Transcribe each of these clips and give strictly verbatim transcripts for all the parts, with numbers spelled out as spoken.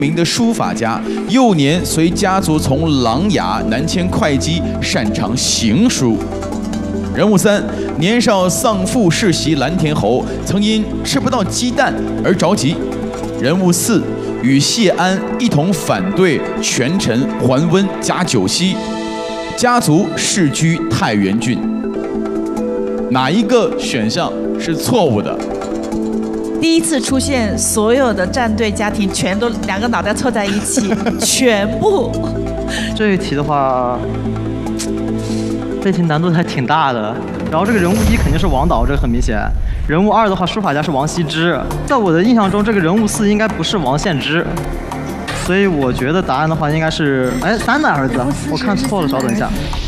名的书法家，幼年随家族从琅琊南迁会稽，擅长行书。人物三，年少丧父世袭蓝田侯，曾因吃不到鸡蛋而着急。人物四，与谢安一同反对权臣桓温加九锡，家族世居太原郡。哪一个选项是错误的？ 第一次出现所有的战队家庭全都两个脑袋凑在一起，全部。 这一题的话，这题难度还挺大的。然后这个人物一肯定是王导，这个很明显。人物二的话，书法家是王羲之。在我的印象中，这个人物四应该不是王献之，所以我觉得答案的话应该是哎三的儿子。我看错了，稍等一下。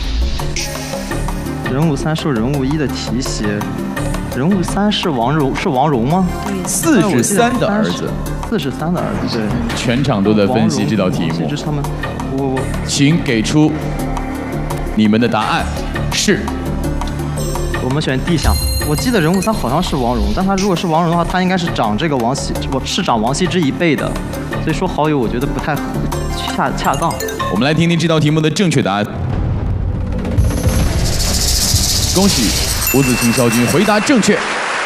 人物三受人物一的提携。人物三是王蓉，是王蓉吗？ 四十三的儿子， 四十三的儿子，对。 全场都在分析这道题目。 他们，我我， 请给出你们的答案是。 我们选 D 项。我记得人物三好像是王蓉，但他如果是王蓉的话，他应该是长这个王羲，我是长王羲之一辈的，所以说好友我觉得不太恰恰当。 我们来听听这道题目的正确答案。恭喜吴子晴校军回答正确。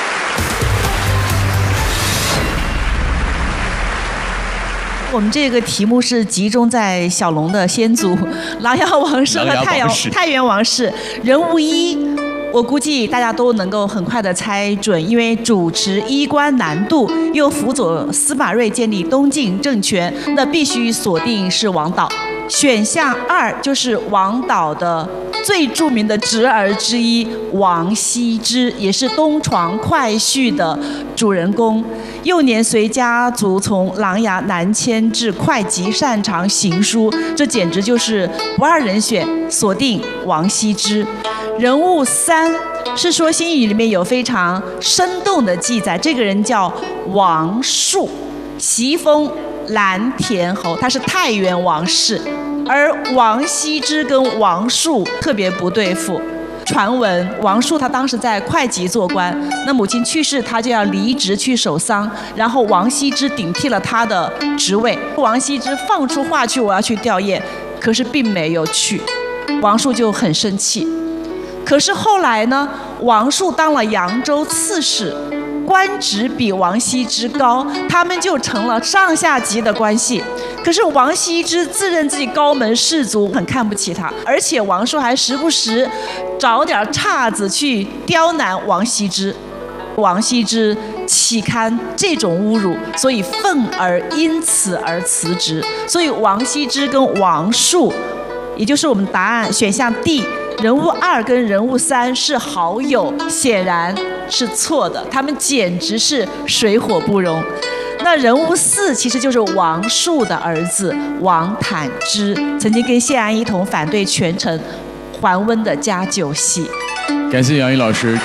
我们这个题目是集中在小龙的先祖琅琊王氏和太阳太原王氏。人物一，我估计大家都能够很快的猜准，因为主持衣冠南渡，又辅佐司马睿建立东晋政权，那必须锁定是王导。选项二就是王导的最著名的侄儿之一王羲之，也是东床快婿的主人公。幼年随家族从琅琊南迁至会稽，擅长行书，这简直就是不二人选，锁定王羲之。人物三是《说新语》里面有非常生动的记载，这个人叫王树，袭封蓝田侯，他是太原王氏。而王羲之跟王树特别不对付。传闻王树他当时在会稽做官，那母亲去世，他就要离职去守丧，然后王羲之顶替了他的职位。王羲之放出话去，我要去吊唁，可是并没有去，王树就很生气。可是后来呢，王树当了扬州刺史，官职比王羲之高，他们就成了上下级的关系。可是王羲之自认自己高门士族，很看不起他，而且王树还时不时找点岔子去刁难王羲之。王羲之岂堪这种侮辱，所以愤而因此而辞职。所以王羲之跟王树，也就是我们答案选项 D， 人物二跟人物三是好友，显然是错的，他们简直是水火不容。那人物四其实就是王树的儿子王坦之，曾经跟谢安一同反对权臣桓温的加九锡。 感谢杨毅老师。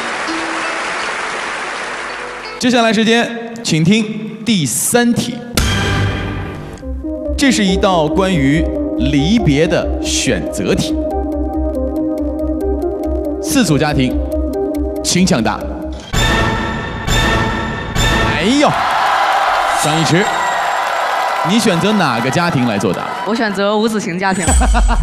接下来时间，请听第三题。这是一道关于离别的选择题。四组家庭，请抢答。哎呦！张一驰，你选择哪个家庭来作答？ 我选择吴子晴家庭。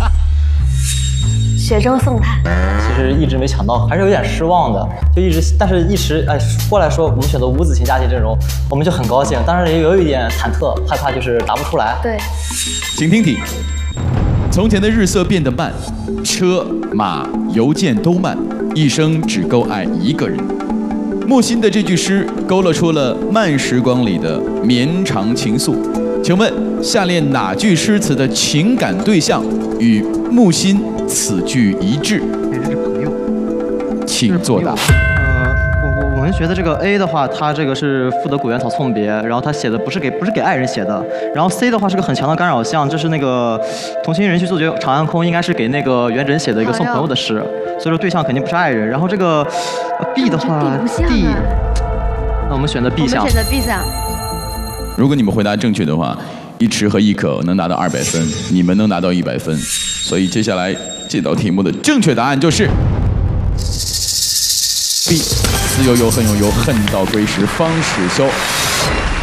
雪中送炭。 其实一直没抢到，还是有点失望的。就一直，但是一时哎过来说我们选择吴子晴家庭阵容，我们就很高兴，当然也有一点忐忑，害怕就是答不出来。 对。 请听题：从前的日色变得慢，车马邮件都慢，一生只够爱一个人。木心的这句诗勾勒出了慢时光里的绵长情愫。请问下列哪句诗词的情感对象与木心此句一致？ 也是朋友。 请作答。 呃，我我我们觉得这个 A 的话，它这个是赋得古原草送别，然后他写的不是给不是给爱人写的。然后 C 的话是个很强的干扰项，这是那个同心人去作绝长安空，应该是给那个元稹写的一个送朋友的诗，所以说对象肯定不是爱人。然后这个 B 的话 ，D， 那我们选择 B 项。 我们选择 B 项。 如果你们回答正确的话，一池和一可能拿到二百分，你们能拿到一百分。所以接下来这道题目的正确答案就是 B。思悠悠，恨悠悠，恨到归时方始休。